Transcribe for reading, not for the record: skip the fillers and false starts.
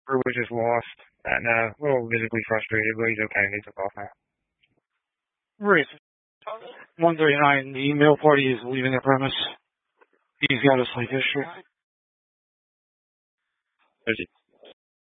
Brew was just lost and a little visibly frustrated, but he's okay. They took off now. Right. 139, the male party is leaving the premise. He's got a slight history. Is he?